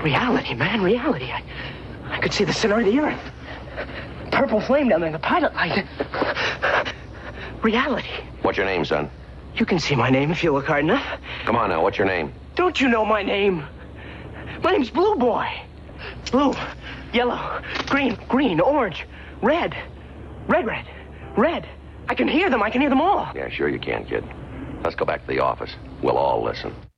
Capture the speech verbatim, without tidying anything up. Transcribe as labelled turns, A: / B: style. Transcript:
A: Reality, man, reality. I, I could see the center of the earth. Purple flame down there in the pilot light. Reality.
B: What's your name, son?
A: You can see my name if you look hard enough.
B: Come on now, what's your name?
A: Don't you know my name? My name's Blue Boy. Blue, yellow, green, green, orange, red, red, red, red. I can hear them. I can hear them all.
B: Yeah, sure you can, kid. Let's go back to the office. We'll all listen.